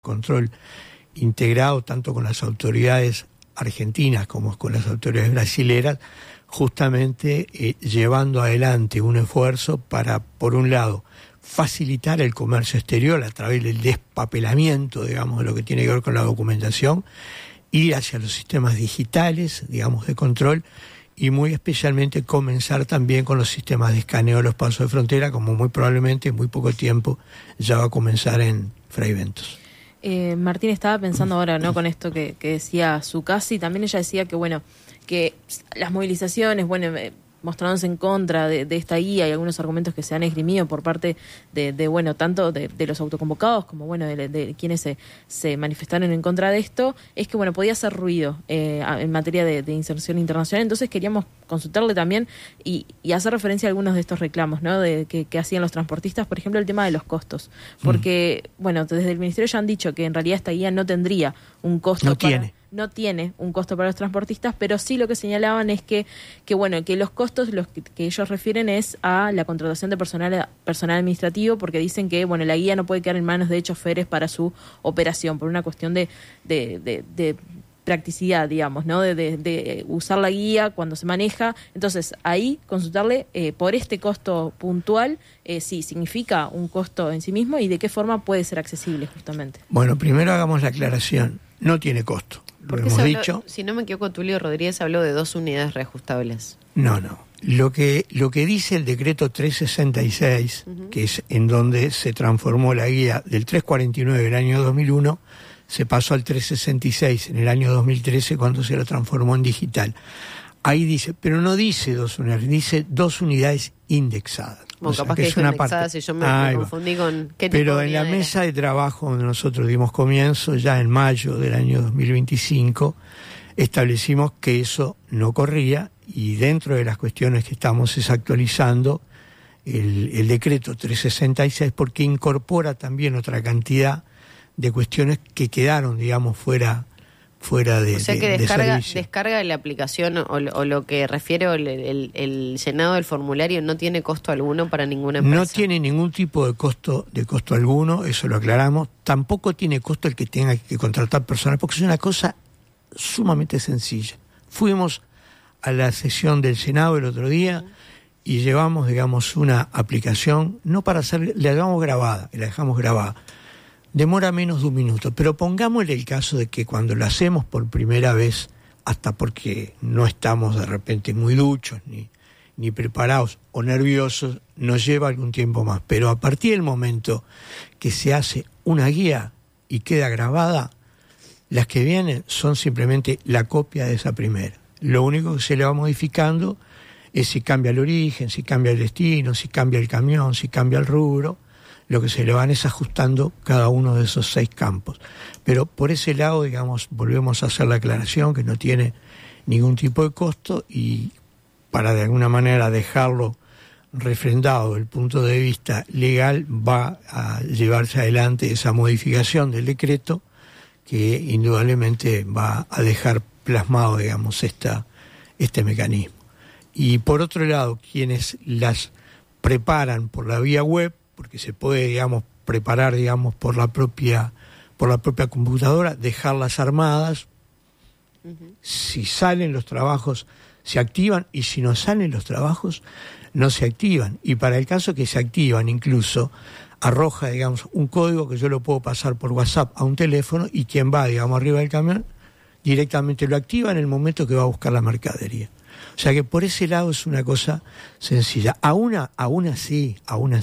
control integrado tanto con las autoridades argentinas como con las autoridades brasileras, justamente llevando adelante un esfuerzo para, por un lado, facilitar el comercio exterior a través del despapelamiento, digamos, de lo que tiene que ver con la documentación, ir hacia los sistemas digitales, digamos, de control, y muy especialmente comenzar también con los sistemas de escaneo de los pasos de frontera, como muy probablemente en muy poco tiempo ya va a comenzar en Fray Ventos. Martín, estaba pensando ahora, ¿no?, con esto que decía Zuccasi, también ella decía que, bueno, que las movilizaciones, bueno, mostrándose en contra de esta guía y algunos argumentos que se han esgrimido por parte de bueno, tanto de los autoconvocados como, bueno, de quienes se manifestaron en contra de esto, es que, bueno, podía hacer ruido en materia de inserción internacional. Entonces queríamos consultarle también y hacer referencia a algunos de estos reclamos, ¿no?, que hacían los transportistas, por ejemplo, el tema de los costos. Porque, bueno, desde el Ministerio ya han dicho que en realidad esta guía no tendría un costo. No tiene un costo para los transportistas, pero sí lo que señalaban es que bueno, que los costos que ellos refieren es a la contratación de personal administrativo, porque dicen que, bueno, la guía no puede quedar en manos de choferes para su operación, por una cuestión de practicidad, digamos, ¿no?, de usar la guía cuando se maneja. Entonces, ahí consultarle por este costo puntual, si significa un costo en sí mismo y de qué forma puede ser accesible, justamente. Bueno, primero hagamos la aclaración. No tiene costo. Lo hemos dicho. Si no me equivoco, Tulio Rodríguez habló de 2 unidades reajustables. No. Lo que dice el decreto 366, que es en donde se transformó la guía del 349 del año 2001, se pasó al 366 en el año 2013 cuando se lo transformó en digital. Ahí dice, pero no dice 2 unidades, dice 2 unidades indexadas. Bueno, capaz que es una indexada, si yo me confundí con qué tipo. Pero en la mesa de trabajo donde nosotros dimos comienzo, ya en mayo del año 2025, establecimos que eso no corría, y dentro de las cuestiones que estamos es actualizando el decreto 366, porque incorpora también otra cantidad de cuestiones que quedaron, digamos, fuera de, o sea que descarga la aplicación o lo que refiere el llenado del formulario no tiene costo alguno para ninguna empresa. No tiene ningún tipo de costo alguno, eso lo aclaramos. Tampoco tiene costo el que tenga que contratar personal, porque es una cosa sumamente sencilla. Fuimos a la sesión del Senado el otro día y llevamos, digamos, una aplicación, no para hacer, la dejamos grabada. Demora menos de 1 minuto, pero pongámosle el caso de que cuando lo hacemos por primera vez, hasta porque no estamos de repente muy duchos, ni preparados o nerviosos, nos lleva algún tiempo más. Pero a partir del momento que se hace una guía y queda grabada, las que vienen son simplemente la copia de esa primera. Lo único que se le va modificando es si cambia el origen, si cambia el destino, si cambia el camión, si cambia el rubro. Lo que se le van es ajustando cada uno de esos 6 campos. Pero por ese lado, digamos, volvemos a hacer la aclaración que no tiene ningún tipo de costo, y para de alguna manera dejarlo refrendado desde el punto de vista legal, va a llevarse adelante esa modificación del decreto que indudablemente va a dejar plasmado, digamos, este mecanismo. Y por otro lado, quienes las preparan por la vía web, porque se puede, digamos, preparar, digamos, por la propia computadora, dejarlas armadas. Si salen los trabajos, se activan, y si no salen los trabajos, no se activan. Y para el caso que se activan, incluso arroja, digamos, un código que yo lo puedo pasar por WhatsApp a un teléfono, y quien va, digamos, arriba del camión, directamente lo activa en el momento que va a buscar la mercadería. O sea que por ese lado es una cosa sencilla. Aún así,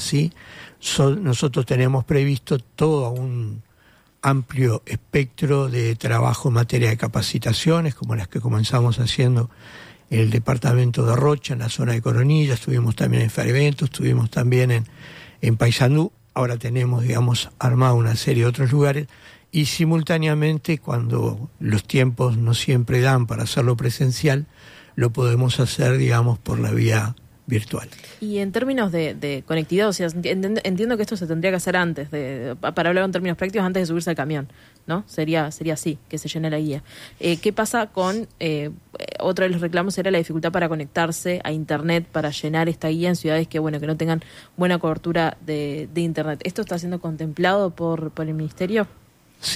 nosotros tenemos previsto todo un amplio espectro de trabajo en materia de capacitaciones, como las que comenzamos haciendo en el departamento de Rocha, en la zona de Coronilla, estuvimos también en Fray Ventos, estuvimos también en Paysandú. Ahora tenemos, digamos, armado una serie de otros lugares, y simultáneamente, cuando los tiempos no siempre dan para hacerlo presencial, lo podemos hacer, digamos, por la vía virtual. Y en términos de conectividad, o sea, entiendo que esto se tendría que hacer antes, para hablar en términos prácticos, antes de subirse al camión, ¿no? Sería así, que se llene la guía. ¿Qué pasa con, otro de los reclamos era la dificultad para conectarse a Internet, para llenar esta guía en ciudades que no tengan buena cobertura de Internet? ¿Esto está siendo contemplado por el Ministerio?